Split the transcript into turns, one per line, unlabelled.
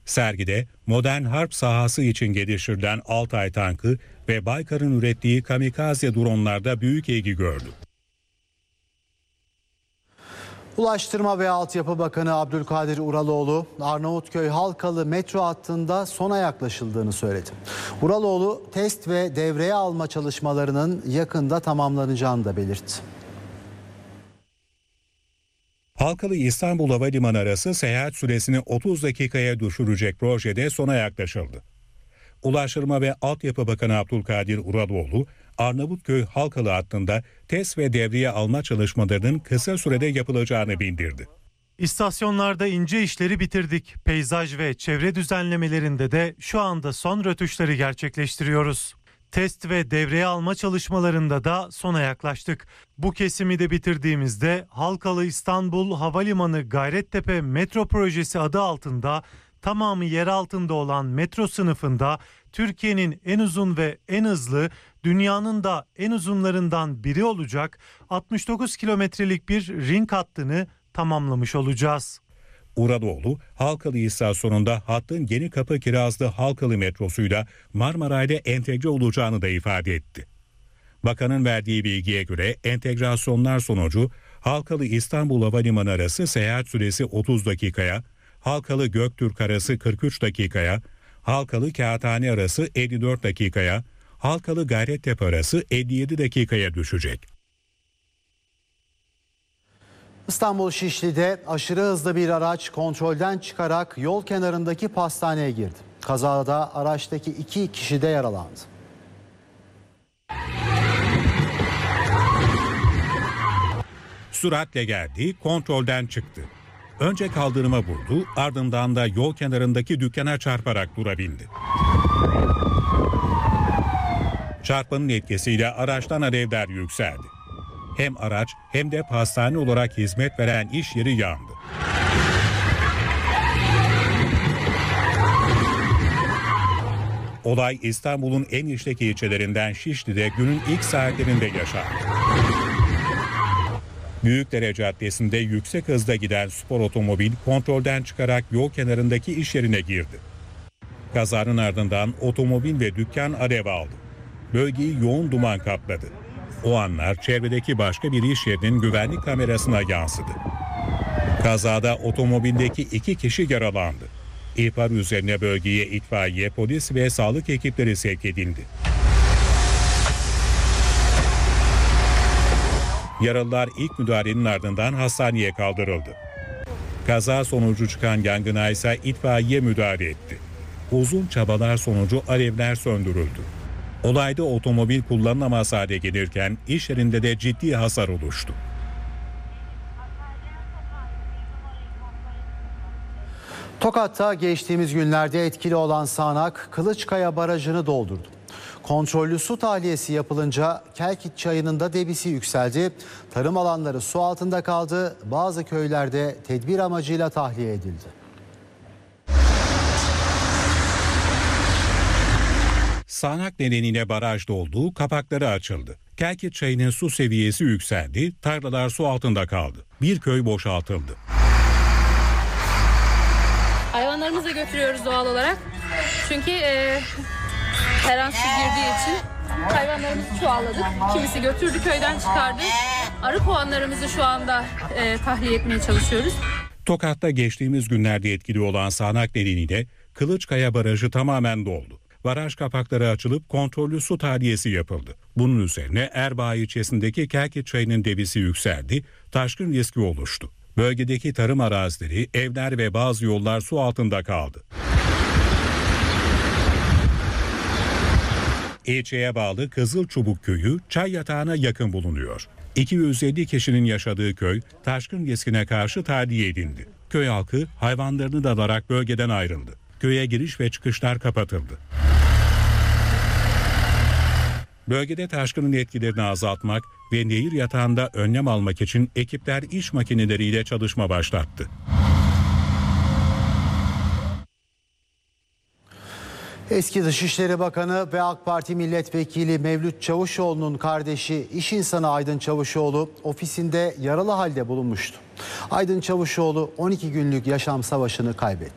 Sergide modern harp sahası için geliştirilen Altay tankı ve Baykar'ın ürettiği kamikaze dronlarda büyük ilgi gördü.
Ulaştırma ve Altyapı Bakanı Abdülkadir Uraloğlu, Arnavutköy Halkalı metro hattında sona yaklaşıldığını söyledi. Uraloğlu, test ve devreye alma çalışmalarının yakında tamamlanacağını da belirtti.
Halkalı İstanbul Havalimanı arası seyahat süresini 30 dakikaya düşürecek projede sona yaklaşıldı. Ulaştırma ve Altyapı Bakanı Abdülkadir Uraloğlu, Arnavutköy Halkalı hattında test ve devreye alma çalışmalarının kısa sürede yapılacağını bildirdi.
İstasyonlarda ince işleri bitirdik. Peyzaj ve çevre düzenlemelerinde de şu anda son rötuşları gerçekleştiriyoruz. Test ve devreye alma çalışmalarında da sona yaklaştık. Bu kesimi de bitirdiğimizde Halkalı İstanbul Havalimanı Gayrettepe Metro Projesi adı altında tamamı yer altında olan metro sınıfında Türkiye'nin en uzun ve en hızlı, dünyanın da en uzunlarından biri olacak 69 kilometrelik bir ring hattını tamamlamış olacağız.
Uraloğlu, Halkalı istasyonunda hattın Yenikapı Kirazlı Halkalı metrosuyla Marmaray'da entegre olacağını da ifade etti. Bakanın verdiği bilgiye göre entegrasyonlar sonucu Halkalı İstanbul Havalimanı arası seyahat süresi 30 dakikaya, Halkalı Göktürk arası 43 dakikaya, Halkalı Kağıthane arası 54 dakikaya, Halkalı Gayrettepe arası 57 dakikaya düşecek.
İstanbul Şişli'de aşırı hızlı bir araç kontrolden çıkarak yol kenarındaki pastaneye girdi. Kazada araçtaki 2 kişi de yaralandı.
Süratle geldi, kontrolden çıktı. Önce kaldırıma vurdu, ardından da yol kenarındaki dükkana çarparak durabildi. Çarpmanın etkisiyle araçtan alevler yükseldi. Hem araç hem de pastane olarak hizmet veren iş yeri yandı. Olay İstanbul'un en işlek ilçelerinden Şişli'de günün ilk saatlerinde yaşandı. Büyükdere Caddesi'nde yüksek hızda giden spor otomobil kontrolden çıkarak yol kenarındaki iş yerine girdi. Kazanın ardından otomobil ve dükkan alev aldı. Bölgeyi yoğun duman kapladı. O anlar çevredeki başka bir iş yerinin güvenlik kamerasına yansıdı. Kazada otomobildeki 2 kişi yaralandı. İhbar üzerine bölgeye itfaiye, polis ve sağlık ekipleri sevk edildi. Yaralılar ilk müdahalenin ardından hastaneye kaldırıldı. Kaza sonucu çıkan yangına ise itfaiye müdahale etti. Uzun çabalar sonucu alevler söndürüldü. Olayda otomobil kullanılamaz hale gelirken iş yerinde de ciddi hasar oluştu.
Tokat'ta geçtiğimiz günlerde etkili olan sağanak Kılıçkaya Barajı'nı doldurdu. Kontrollü su tahliyesi yapılınca Kelkit Çayı'nın da debisi yükseldi. Tarım alanları su altında kaldı. Bazı köylerde tedbir amacıyla tahliye edildi.
Sağanak nedeniyle baraj doldu, kapakları açıldı. Kelkit Çayı'nın su seviyesi yükseldi, tarlalar su altında kaldı. Bir köy boşaltıldı.
Hayvanlarımızı da götürüyoruz doğal olarak. Çünkü her an su girdiği için hayvanlarımızı çoğalladık. Kimisi götürdü, köyden çıkardı. Arı kovanlarımızı şu anda tahliye etmeye çalışıyoruz.
Tokat'ta geçtiğimiz günlerde etkili olan sağanak nedeniyle Kılıçkaya Barajı tamamen doldu. Baraj kapakları açılıp kontrollü su tahliyesi yapıldı. Bunun üzerine Erbaa ilçesindeki Kelkit Çayı'nın debisi yükseldi, taşkın riski oluştu. Bölgedeki tarım arazileri, evler ve bazı yollar su altında kaldı. İlçeye bağlı Kızılçubuk Köyü çay yatağına yakın bulunuyor. 250 kişinin yaşadığı köy taşkın riskine karşı tahliye edildi. Köy halkı hayvanlarını da alarak bölgeden ayrıldı. Köye giriş ve çıkışlar kapatıldı. Bölgede taşkının etkilerini azaltmak ve nehir yatağında önlem almak için ekipler iş makineleriyle çalışma başlattı.
Eski Dışişleri Bakanı ve AK Parti Milletvekili Mevlüt Çavuşoğlu'nun kardeşi iş insanı Aydın Çavuşoğlu ofisinde yaralı halde bulunmuştu. Aydın Çavuşoğlu 12 günlük yaşam savaşını kaybetti.